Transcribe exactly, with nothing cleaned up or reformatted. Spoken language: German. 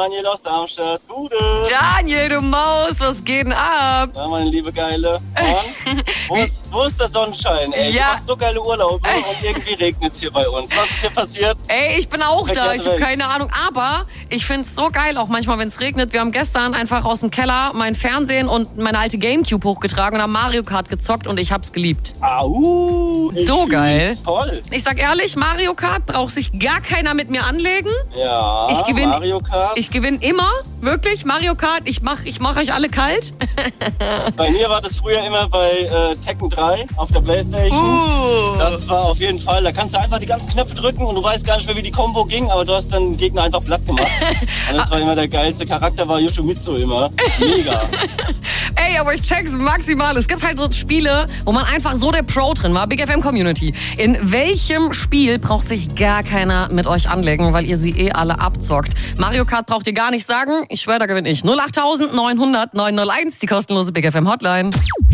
Daniel aus Darmstadt. Gute. Daniel, du Maus, was geht denn ab? Ja, meine liebe Geile. Und? wo, ist, wo ist der Sonnenschein, ey? Ja. Du machst so geile Urlaube und irgendwie regnet es hier bei uns. Was ist hier passiert? Ey, ich bin auch da, Verkehrt ich habe weg. keine Ahnung. Aber ich find's so geil, auch manchmal, wenn es regnet. Wir haben gestern einfach aus dem Keller mein Fernsehen und meine alte Gamecube hochgetragen und haben Mario Kart gezockt und ich hab's geliebt. Au, ich So geil. fühl's. Toll. Ich sag ehrlich, Mario Kart braucht sich gar keiner mit mir anlegen. Ja, Ich gewinne Mario Kart. Ich gewinne immer, wirklich, Mario Kart. Ich mach, ich mach euch alle kalt. Bei mir war das früher immer bei äh, Tekken drei auf der Playstation. Uh. Das war auf jeden Fall, da kannst du einfach die ganzen Knöpfe drücken und du weißt gar nicht mehr, wie die Combo ging, aber du hast dann den Gegner einfach platt gemacht. Und das war immer der geilste Charakter, war Yoshimitsu immer. Mega. Ey, aber ich check's maximal. Es gibt halt so Spiele, wo man einfach so der Pro drin war. Big F M Community. In welchem Spiel braucht sich gar keiner mit euch anlegen, weil ihr sie eh alle abzockt? Mario Kart braucht ihr gar nicht sagen. Ich schwöre, da gewinne ich. null acht neun null null neun null eins, die kostenlose Big F M Hotline.